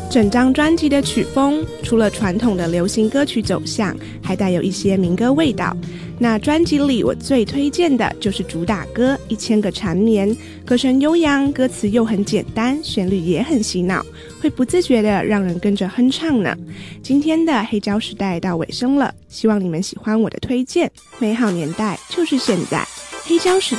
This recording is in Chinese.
整张专辑的曲风除了传统的流行歌曲走向，还带有一些民歌味道。那专辑里我最推荐的就是主打歌《1000个缠绵》，歌声悠扬，歌词又很简单，旋律也很洗脑，会不自觉的让人跟着哼唱呢。今天的黑胶时代到尾声了，希望你们喜欢我的推荐。美好年代就是现在，黑胶时代